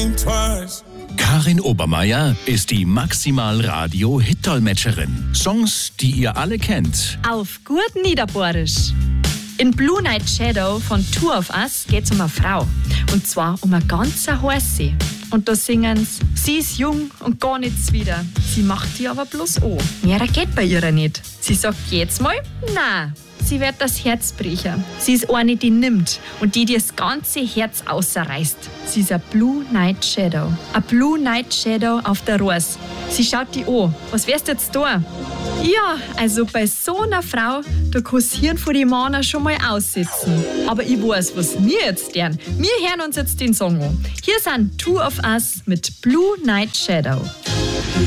think twice. Karin Obermeier ist die Maximal-Radio-Hit-Dolmetscherin. Songs, die ihr alle kennt. Auf gut Niederbohrisch. In Blue Night Shadow von Two of Us geht's um eine Frau. Und zwar um eine ganz heiße. Und da singen's: Sie ist jung und gar nichts wieder. Sie macht die aber bloß an. Mehr geht bei ihr nicht. Sie sagt jetzt mal, nein. Sie wird das Herz brechen. Sie ist eine, die nimmt und die das ganze Herz ausreißt. Sie ist ein Blue Night Shadow. Ein Blue Night Shadow auf der Ross. Sie schaut die an. Was wärst du jetzt da? Ja, also bei so einer Frau, da kann das Hirn von den Männern schon mal aussitzen. Aber ich weiß, was wir jetzt lernen. Wir hören uns jetzt den Song an. Hier sind Two of Us mit Blue Night Shadow.